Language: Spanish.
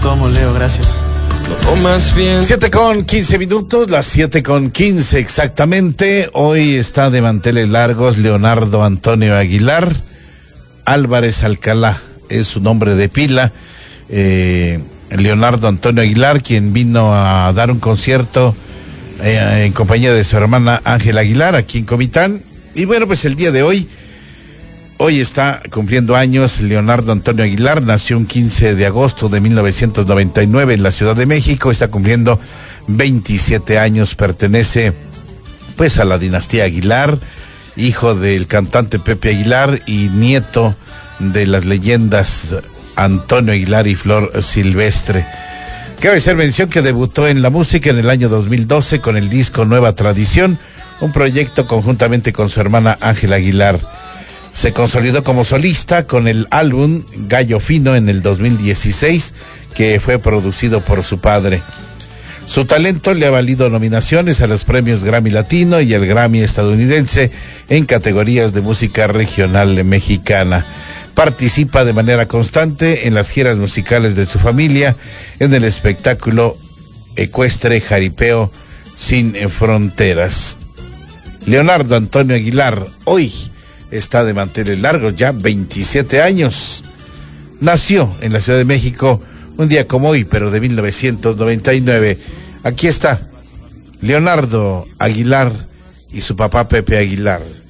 tomo, Leo, gracias. O más bien 7:15, las 7:15 exactamente. Hoy está de manteles largos Leonardo Antonio Aguilar Álvarez Alcalá, es su nombre de pila. Leonardo Antonio Aguilar, quien vino a dar un concierto en compañía de su hermana Ángela Aguilar aquí en Comitán. Y bueno, pues el día de hoy está cumpliendo años Leonardo Antonio Aguilar. Nació un 15 de agosto de 1999 en la Ciudad de México, está cumpliendo 27 años, pertenece pues a la dinastía Aguilar, hijo del cantante Pepe Aguilar y nieto de las leyendas Antonio Aguilar y Flor Silvestre. Cabe hacer mención que debutó en la música en el año 2012 con el disco Nueva Tradición, un proyecto conjuntamente con su hermana Ángela Aguilar. Se consolidó como solista con el álbum Gallo Fino en el 2016, que fue producido por su padre. Su talento le ha valido nominaciones a los premios Grammy Latino y el Grammy estadounidense en categorías de música regional mexicana. Participa de manera constante en las giras musicales de su familia, en el espectáculo ecuestre Jaripeo Sin Fronteras. Leonardo Antonio Aguilar, hoy está de manteles largos, ya 27 años. Nació en la Ciudad de México un día como hoy, pero de 1999. Aquí está Leonardo Aguilar y su papá Pepe Aguilar.